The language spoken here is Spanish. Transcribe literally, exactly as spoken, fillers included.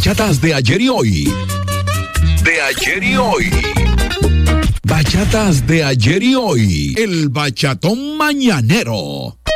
bachatas de ayer y hoy. De ayer y hoy. Bachatas de ayer y hoy. El bachatón mañanero.